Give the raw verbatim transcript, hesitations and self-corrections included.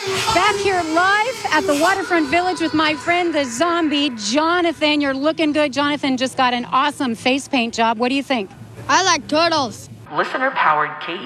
Back here live at the Waterfront Village with my friend, the zombie, Jonathan. You're looking good. Jonathan just got an awesome face paint job. What do you think? I like turtles. Listener-powered K